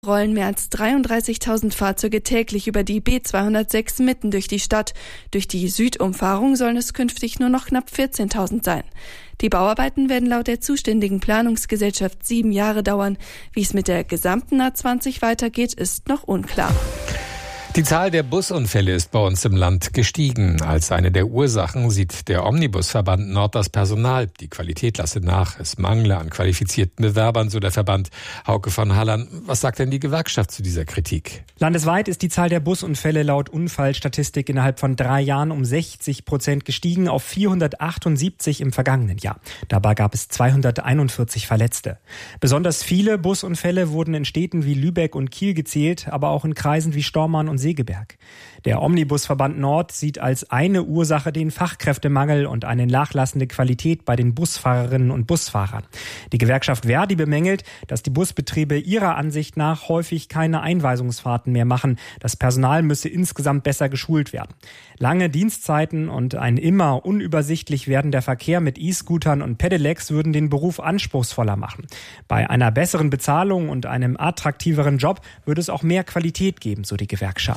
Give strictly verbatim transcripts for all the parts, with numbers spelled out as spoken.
rollen mehr als dreiunddreißigtausend Fahrzeuge täglich über die B zweihundertsechs mitten durch die Stadt. Durch die Südumfahrung sollen es künftig nur noch knapp vierzehntausend sein. Die Bauarbeiten werden laut der zuständigen Planungsgesellschaft sieben Jahre dauern. Wie es mit der gesamten A zwanzig weitergeht, ist noch unklar. Die Zahl der Busunfälle ist bei uns im Land gestiegen. Als eine der Ursachen sieht der Omnibusverband Nord das Personal. Die Qualität lasse nach. Es mangle an qualifizierten Bewerbern, so der Verband. Hauke von Halland, was sagt denn die Gewerkschaft zu dieser Kritik? Landesweit ist die Zahl der Busunfälle laut Unfallstatistik innerhalb von drei Jahren um sechzig Prozent gestiegen auf vierhundertachtundsiebzig im vergangenen Jahr. Dabei gab es zweihunderteinundvierzig Verletzte. Besonders viele Busunfälle wurden in Städten wie Lübeck und Kiel gezählt, aber auch in Kreisen wie Stormarn und Segeberg. Der Omnibusverband Nord sieht als eine Ursache den Fachkräftemangel und eine nachlassende Qualität bei den Busfahrerinnen und Busfahrern. Die Gewerkschaft Verdi bemängelt, dass die Busbetriebe ihrer Ansicht nach häufig keine Einweisungsfahrten mehr machen. Das Personal müsse insgesamt besser geschult werden. Lange Dienstzeiten und ein immer unübersichtlich werdender Verkehr mit E-Scootern und Pedelecs würden den Beruf anspruchsvoller machen. Bei einer besseren Bezahlung und einem attraktiveren Job würde es auch mehr Qualität geben, so die Gewerkschaft.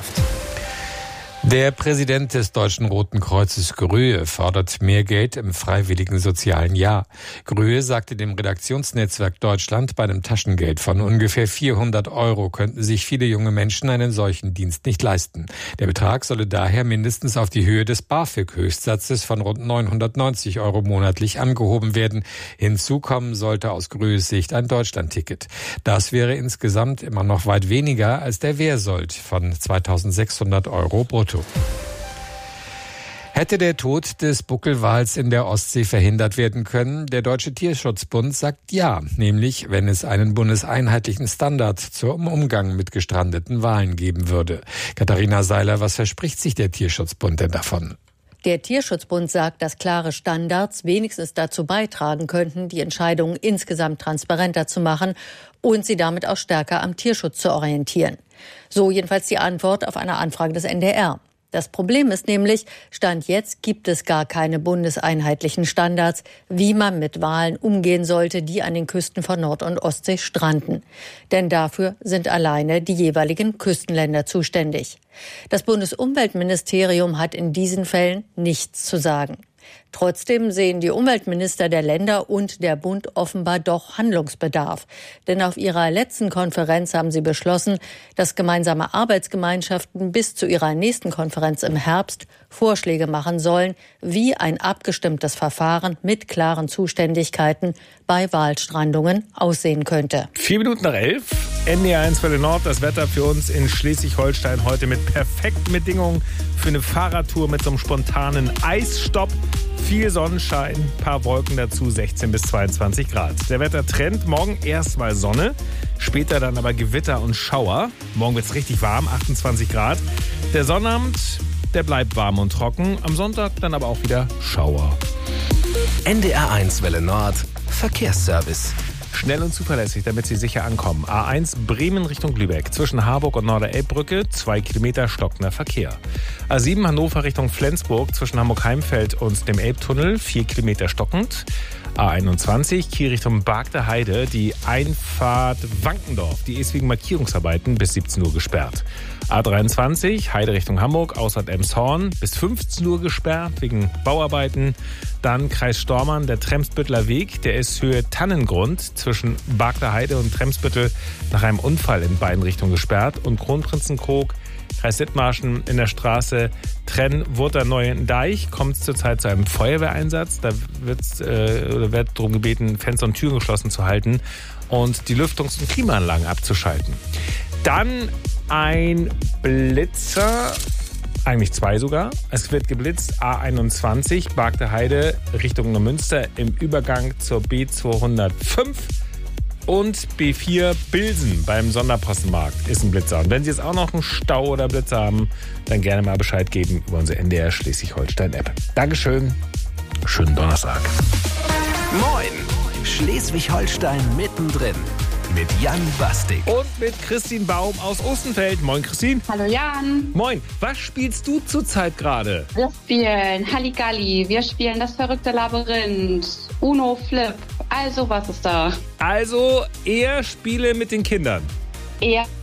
Der Präsident des Deutschen Roten Kreuzes Gröhe fordert mehr Geld im freiwilligen sozialen Jahr. Gröhe sagte dem Redaktionsnetzwerk Deutschland, bei einem Taschengeld von ungefähr vierhundert Euro könnten sich viele junge Menschen einen solchen Dienst nicht leisten. Der Betrag solle daher mindestens auf die Höhe des BAföG-Höchstsatzes von rund neunhundertneunzig Euro monatlich angehoben werden. Hinzu kommen sollte aus Gröhes Sicht ein Deutschlandticket. Das wäre insgesamt immer noch weit weniger als der Wehrsold von zweitausendsechshundert Euro brutto. Hätte der Tod des Buckelwals in der Ostsee verhindert werden können? Der Deutsche Tierschutzbund sagt ja, nämlich wenn es einen bundeseinheitlichen Standard zum Umgang mit gestrandeten Walen geben würde. Katharina Seiler, was verspricht sich der Tierschutzbund denn davon? Der Tierschutzbund sagt, dass klare Standards wenigstens dazu beitragen könnten, die Entscheidungen insgesamt transparenter zu machen und sie damit auch stärker am Tierschutz zu orientieren. So jedenfalls die Antwort auf eine Anfrage des N D R. Das Problem ist nämlich, Stand jetzt gibt es gar keine bundeseinheitlichen Standards, wie man mit Walen umgehen sollte, die an den Küsten von Nord- und Ostsee stranden. Denn dafür sind alleine die jeweiligen Küstenländer zuständig. Das Bundesumweltministerium hat in diesen Fällen nichts zu sagen. Trotzdem sehen die Umweltminister der Länder und der Bund offenbar doch Handlungsbedarf. Denn auf ihrer letzten Konferenz haben sie beschlossen, dass gemeinsame Arbeitsgemeinschaften bis zu ihrer nächsten Konferenz im Herbst Vorschläge machen sollen, wie ein abgestimmtes Verfahren mit klaren Zuständigkeiten bei Walstrandungen aussehen könnte. Vier Minuten nach elf. N D R eins Welle Nord, das Wetter für uns in Schleswig-Holstein heute mit perfekten Bedingungen für eine Fahrradtour mit so einem spontanen Eisstopp. Viel Sonnenschein, paar Wolken dazu, sechzehn bis zweiundzwanzig Grad. Der Wettertrend, morgen erstmal Sonne, später dann aber Gewitter und Schauer. Morgen wird es richtig warm, achtundzwanzig Grad. Der Sonnabend, der bleibt warm und trocken. Am Sonntag dann aber auch wieder Schauer. N D R eins Welle Nord, Verkehrsservice. Schnell und zuverlässig, damit Sie sicher ankommen. A eins Bremen Richtung Lübeck. Zwischen Harburg und Norderelbbrücke zwei Kilometer stockender Verkehr. A sieben Hannover Richtung Flensburg. Zwischen Hamburg-Heimfeld und dem Elbtunnel vier Kilometer stockend. A einundzwanzig Kiel Richtung Bargter Heide. Die Einfahrt Wankendorf. Die ist wegen Markierungsarbeiten bis siebzehn Uhr gesperrt. A dreiundzwanzig Heide Richtung Hamburg. Ausfahrt Elmshorn bis fünfzehn Uhr gesperrt wegen Bauarbeiten. Dann Kreis Stormarn, der Tremsbütteler Weg. Der ist Höhe Tannengrund zwischen Bargter Heide und Tremsbüttel nach einem Unfall in beiden Richtungen gesperrt. Und Kronprinzenkrog, Kreis Dithmarschen in der Straße Trenn-Wurter-Neuendeich kommt es zurzeit zu einem Feuerwehreinsatz. Da wird's, äh, oder wird darum gebeten, Fenster und Türen geschlossen zu halten und die Lüftungs- und Klimaanlagen abzuschalten. Dann ein Blitzer, eigentlich zwei sogar. Es wird geblitzt, A einundzwanzig, Bargter Heide Richtung Neumünster im Übergang zur B zweihundertfünf. Und B vier Bilsen beim Sonderpostenmarkt ist ein Blitzer. Und wenn Sie jetzt auch noch einen Stau oder Blitzer haben, dann gerne mal Bescheid geben über unsere N D R Schleswig-Holstein-App. Dankeschön, schönen Donnerstag. Moin, Schleswig-Holstein mittendrin mit Jan Bastik. Und mit Christine Baum aus Ostenfeld. Moin, Christine. Hallo, Jan. Moin. Was spielst du zurzeit gerade? Wir spielen Halligalli. Wir spielen das verrückte Labyrinth. Uno, Flip. Also, was ist da? Also eher Spiele mit den Kindern. Eher